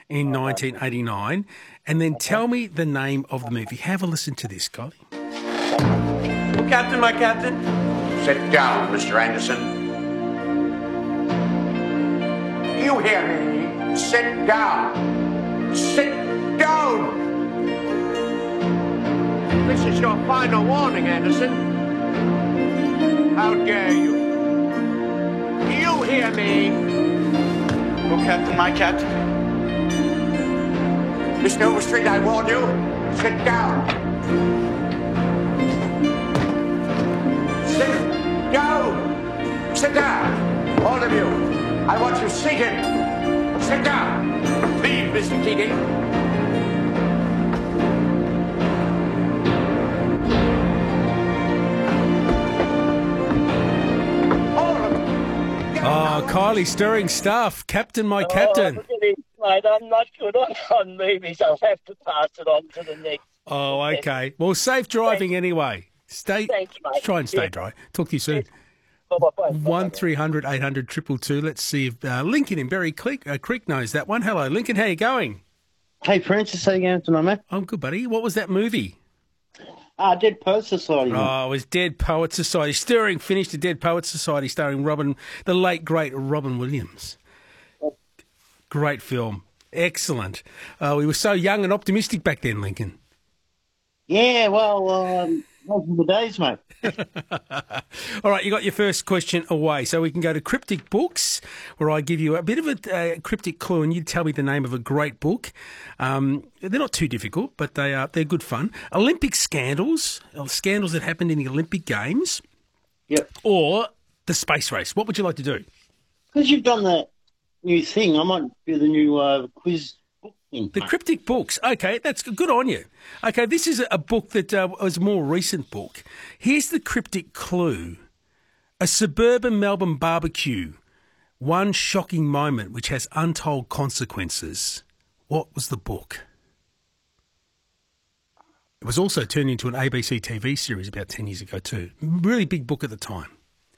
in 1989, and then tell me the name of the movie. Have a listen to this, Kylie. Oh, Captain, my captain. Sit down, Mr. Anderson. You hear me? Sit down. Sit down. This is your final warning, Anderson. How dare you? You hear me? Oh, Captain, my captain. Mr. Overstreet, I warn you. Sit down. Sit down. Sit down. All of you. I want you seated. Sit down. Leave, Mr. Keating. Oh, Kylie, stirring stuff. Captain, my captain. Look at him, mate. I'm not good on movies. I'll have to pass it on to the next. Oh, okay. Well, safe driving anyway. Thanks, mate. Try and stay dry. Talk to you soon. Bye-bye. 1300 800 222. Let's see if Lincoln in Berry Creek knows that one. Hello, Lincoln. How you going? Hey, Francis, how you going tonight, mate? I'm good, buddy. What was that movie? Dead Poets Society. Oh, it was Dead Poets Society. Stirring finish to Dead Poets Society, starring the late, great Robin Williams. Great film. Excellent. We were so young and optimistic back then, Lincoln. Yeah, well, those were the days, mate. All right, you got your first question away. So we can go to Cryptic Books, where I give you a bit of a cryptic clue and you tell me the name of a great book. They're not too difficult, but they're good fun. Olympic scandals that happened in the Olympic Games. Yep. Or the space race. What would you like to do? Because you've done that new thing, I might do the new quiz book thing. The Cryptic Books. Okay, that's good on you. Okay, this is a book that was a more recent book. Here's the cryptic clue. A suburban Melbourne barbecue. One shocking moment which has untold consequences. What was the book? It was also turned into an ABC TV series about 10 years ago too. Really big book at the time.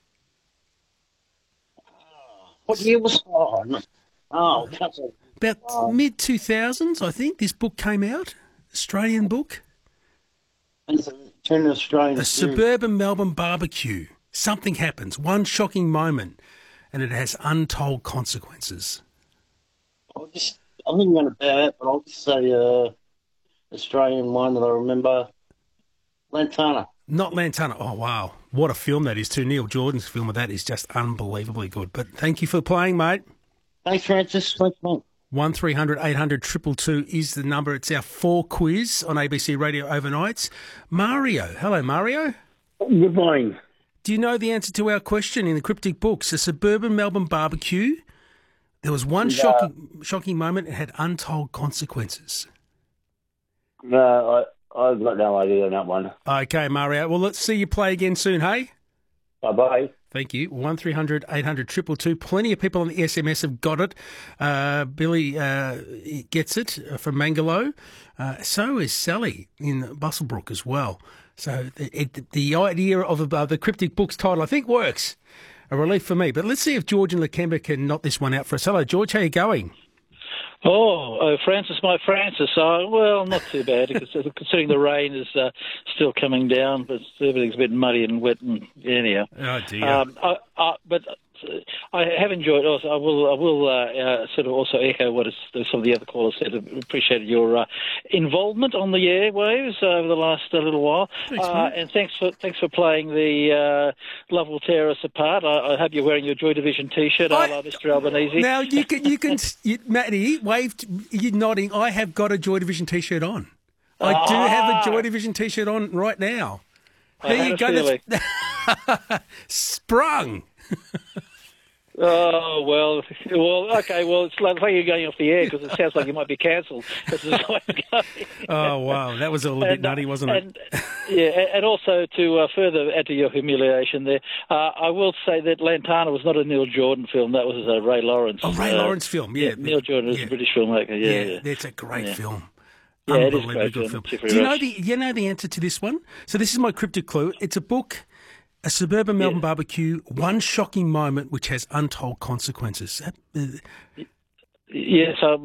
What year was it? About mid-2000s, I think, this book came out. Australian book. Turn Australian. A suburban Melbourne barbecue. Something happens. One shocking moment. And it has untold consequences. I think I'm going to bow out, but I'll just say Australian one that I remember. Lantana. Not Lantana. Oh, wow. What a film that is too. Neil Jordan's film of that is just unbelievably good. But thank you for playing, mate. Thanks, Francis. Thanks, mate. 1300 800 222 is the number. It's our 4 quiz on ABC Radio overnights. Mario. Hello, Mario. Good morning. Do you know the answer to our question in the Cryptic Books? A suburban Melbourne barbecue. There was one shocking moment. It had untold consequences. No, I've got no idea on that one. Okay, Mario. Well, let's see you play again soon, hey? Bye-bye. Thank you. 1300 800 222. Plenty of people on the SMS have got it. Billy gets it from Mangalo. So is Sally in Busselbrook as well. So the idea of the Cryptic Books title, I think, works. A relief for me. But let's see if George and Lakemba can knock this one out for us. Hello, George. How are you going? Oh, Francis, my Francis. Well, not too bad, considering the rain is still coming down, but everything's a bit muddy and wet and anyhow. Oh, dear. But I have enjoyed. Also, I will sort of also echo what some of the other callers said. Appreciated your involvement on the airwaves over the last little while, and thanks for playing the Love Will Tear Us Apart. I hope you're wearing your Joy Division T-shirt, a la Mr. Albanese. Now you can, Matty, waved. You're nodding. I have got a Joy Division T-shirt on. I do have a Joy Division T-shirt on right now. There you go. Sprung. Oh, well, okay, well, it's like you're going off the air because it sounds like you might be cancelled. Oh, wow, that was a little bit nutty, wasn't it? And also to further add to your humiliation there, I will say that Lantana was not a Neil Jordan film, that was a Ray Lawrence. Oh, Ray Lawrence film, yeah. Neil Jordan is a British filmmaker, yeah. It's a great film. Yeah, it is a great film. Do you know the answer to this one? So this is my cryptic clue. It's a book. A suburban Melbourne barbecue, one shocking moment which has untold consequences. Yes,